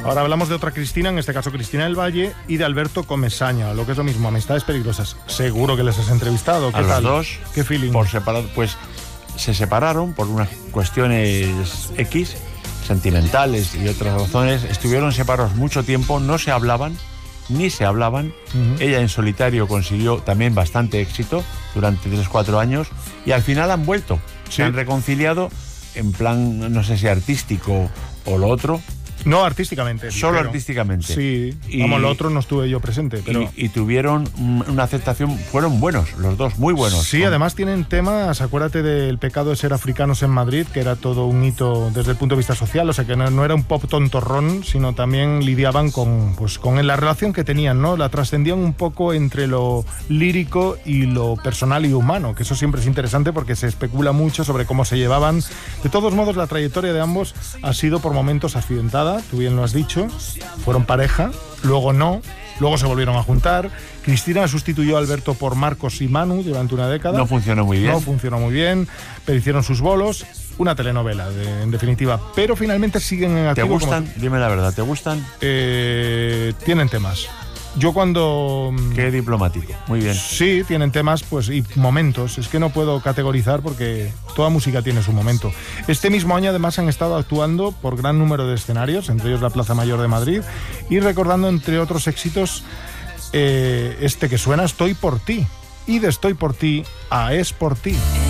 Ahora hablamos de otra Cristina, en este caso Cristina del Valle, y de Alberto Comesaña, lo que es lo mismo, Amistades Peligrosas. Seguro que les has entrevistado. ¿Qué a tal? Los dos. ¿Qué feeling? Por separado, pues se separaron por unas cuestiones X, sentimentales y otras razones. Estuvieron separados mucho tiempo, no se hablaban, ni se hablaban. Ella en solitario consiguió también bastante éxito durante 3-4 años y al final han vuelto. Sí. Se han reconciliado en plan, no sé si artístico o lo otro. No, artísticamente. Solo pero artísticamente. Sí, vamos, lo otro no estuve yo presente, pero... Y tuvieron una aceptación, fueron buenos, los dos, muy buenos. Sí, además tienen temas, acuérdate del pecado de ser africanos en Madrid, que era todo un hito desde el punto de vista social, o sea que no era un pop tontorrón, sino también lidiaban con la relación que tenían, ¿no? La trascendían un poco entre lo lírico y lo personal y humano, que eso siempre es interesante porque se especula mucho sobre cómo se llevaban. De todos modos, la trayectoria de ambos ha sido por momentos accidentada, tú bien lo has dicho, fueron pareja, luego no, luego se volvieron a juntar. Cristina sustituyó a Alberto por Marcos y Manu durante una década. No funcionó muy bien. No funcionó muy bien, pero hicieron sus bolos, una telenovela, en definitiva. Pero finalmente siguen en activo. ¿Te gustan? Dime la verdad, ¿te gustan? Tienen temas. Yo cuando... Qué diplomático, muy bien. Sí, tienen temas pues y momentos. Es que no puedo categorizar porque toda música tiene su momento. Este mismo año además han estado actuando por gran número de escenarios, entre ellos la Plaza Mayor de Madrid, y recordando entre otros éxitos este que suena, Estoy por ti. Y de Estoy por ti a Es por ti.